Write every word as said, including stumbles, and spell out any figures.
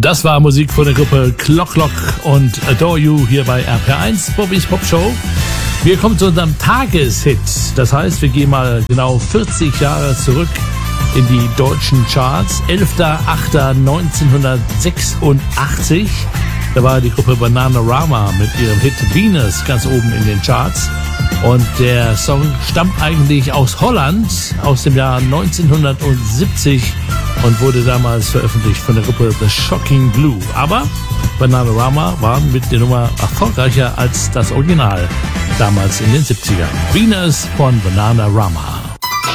Das war Musik von der Gruppe Clock Clock und Adore You hier bei R P R eins, Bobby's Pop Show. Wir kommen zu unserem Tageshit. Das heißt, wir gehen mal genau vierzig Jahre zurück in die deutschen Charts. elfter achter neunzehnhundertsechsundachtzig. Da war die Gruppe Bananarama mit ihrem Hit Venus ganz oben in den Charts. Und der Song stammt eigentlich aus Holland, aus dem Jahr neunzehnhundertsiebzig und wurde damals veröffentlicht von der Gruppe The Shocking Blue. Aber Bananarama waren mit der Nummer erfolgreicher als das Original damals in den siebzigern. Venus von Bananarama.